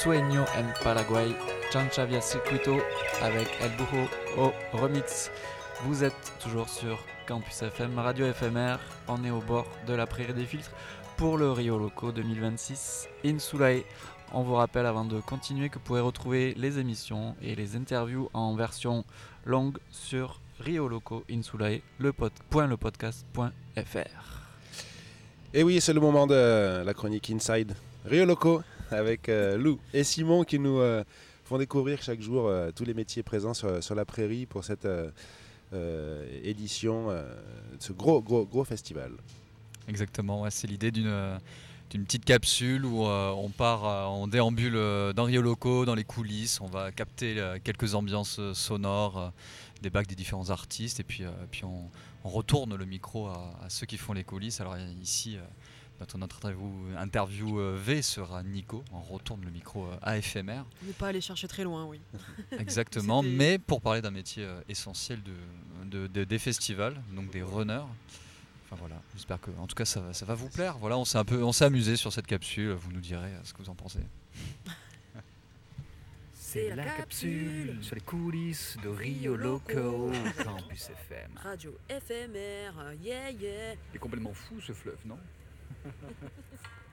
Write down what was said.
Sueño en Paraguay, Chancha via Circuito avec El Bujo au remix. Vous êtes toujours sur Campus FM, radio éphémère, on est au bord de la prairie des filtres pour le Rio Loco 2026 Insulae. On vous rappelle avant de continuer que vous pourrez retrouver les émissions et les interviews en version longue sur Rio Loco Insulae, lepodcast.fr. Et oui, c'est le moment de la chronique Inside Rio Loco avec Lou et Simon qui nous font découvrir chaque jour tous les métiers présents sur la prairie pour cette édition de ce gros festival. Exactement, ouais, c'est l'idée d'une petite capsule où on part, on déambule dans Rio Loco, dans les coulisses, on va capter quelques ambiances sonores, des bacs des différents artistes et puis on retourne le micro à ceux qui font les coulisses. Alors ici, notre interview V sera Nico, on retourne le micro à éphémère. Ne pas aller chercher très loin, oui. Exactement, mais pour parler d'un métier essentiel des festivals, donc des runners. Enfin voilà, j'espère que, en tout cas, ça va vous plaire. Voilà, on s'est amusé sur cette capsule. Vous nous direz ce que vous en pensez. C'est la capsule sur les coulisses de Rio Loco, Campus FM. Radio éphémère, yeah. Il est complètement fou ce fleuve, non?